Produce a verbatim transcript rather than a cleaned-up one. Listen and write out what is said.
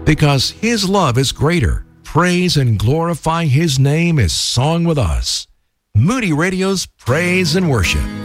Because His love is greater. Praise and glorify His name is song with us. Moody Radio's Praise and Worship.